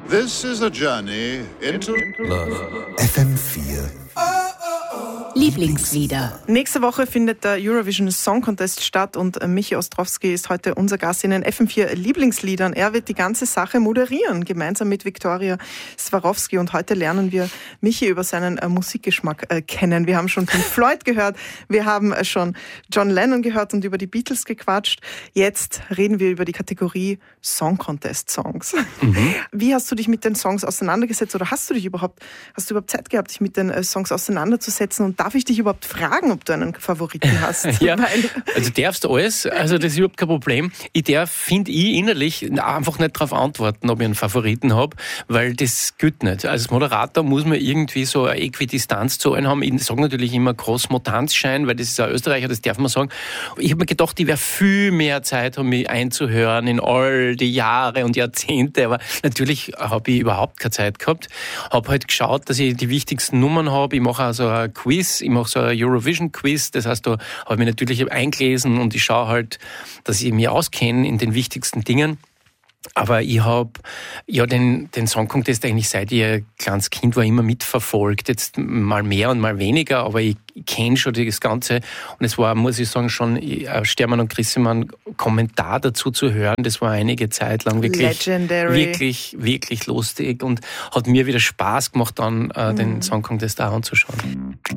This is a journey into Love. FM4 Lieblingslieder. Nächste Woche findet der Eurovision Song Contest statt und Michi Ostrowski ist heute unser Gast in den FM4 Lieblingsliedern. Er wird die ganze Sache moderieren, gemeinsam mit Viktoria Swarovski. Und heute lernen wir Michi über seinen Musikgeschmack kennen. Wir haben schon Pink Floyd gehört, wir haben schon John Lennon gehört und über die Beatles gequatscht. Jetzt reden wir über die Kategorie Song Contest Songs. Wie hast du dich mit den Songs auseinandergesetzt oder hast du überhaupt Zeit gehabt, dich mit den Songs auseinanderzusetzen? Und darf ich dich überhaupt fragen, ob du einen Favoriten hast? Ja, also darfst du alles, also das ist überhaupt kein Problem. Ich darf, finde ich, innerlich einfach nicht darauf antworten, ob ich einen Favoriten habe, weil das gilt nicht. Als Moderator muss man irgendwie so eine Äquidistanz zu allen haben. Ich sage natürlich immer Großmutanzschein, weil das ist ein Österreicher, das darf man sagen. Ich habe mir gedacht, ich werde viel mehr Zeit haben, mich einzuhören in all die Jahre und Jahrzehnte, aber natürlich habe ich überhaupt keine Zeit gehabt. Habe halt geschaut, dass ich die wichtigsten Nummern habe. Ich mache also ein Quiz, ich mache so ein Eurovision-Quiz, das heißt, da habe ich mich natürlich eingelesen und ich schaue halt, dass ich mich auskenne in den wichtigsten Dingen. Aber ich habe ja den Song Contest eigentlich seit ich ein kleines Kind war immer mitverfolgt. Jetzt mal mehr und mal weniger, aber ich kenne schon das Ganze. Und es war, muss ich sagen, schon Stermann und Grissemann Kommentar dazu zu hören. Das war einige Zeit lang wirklich lustig und hat mir wieder Spaß gemacht, dann den Song Contest auch anzuschauen.